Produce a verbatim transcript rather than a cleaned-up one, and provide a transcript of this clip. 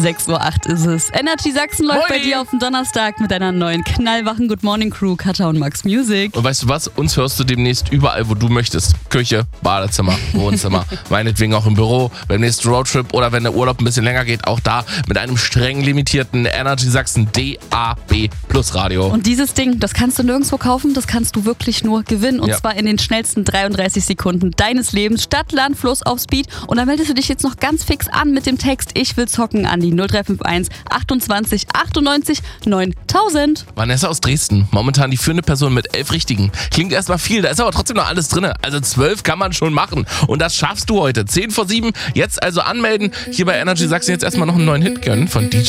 sechs Uhr acht ist es. Energy Sachsen läuft Moin. bei dir auf den Donnerstag mit einer neuen knallwachen Good Morning Crew, Katja und Max Music. Und weißt du was? Uns hörst du demnächst überall, wo du möchtest. Küche, Badezimmer, Wohnzimmer, meinetwegen auch im Büro, beim nächsten Roadtrip oder wenn der Urlaub ein bisschen länger geht, auch da mit einem streng limitierten Energy Sachsen D A B Plus Radio. Und dieses Ding, das kannst du nirgendwo kaufen, das kannst du wirklich nur gewinnen. Und Ja. zwar in den schnellsten dreiunddreißig Sekunden deines Lebens. Stadt, Land, Fluss auf Speed. Und dann meldest du dich jetzt noch ganz fix an mit dem Text Ich will zocken an die null drei fünf eins achtundzwanzig achtundneunzig neuntausend. Vanessa aus Dresden, momentan die führende Person mit elf Richtigen. Klingt erstmal viel, da ist aber trotzdem noch alles drin. Also zwölf kann man schon machen. Und das schaffst du heute. zehn vor sieben, jetzt also anmelden. Hier bei Energy Sachsen jetzt erstmal noch einen neuen Hit gönnen von D J